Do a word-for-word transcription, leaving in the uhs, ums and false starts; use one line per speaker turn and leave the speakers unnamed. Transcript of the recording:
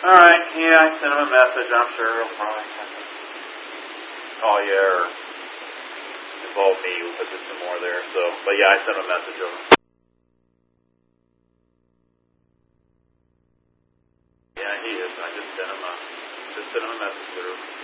Alright, yeah, I sent him a message. I'm sure he'll probably call you or involve me because there's some more there. So, but yeah, I sent him a message over. Yeah, he is. I just sent him a, just sent him a message through.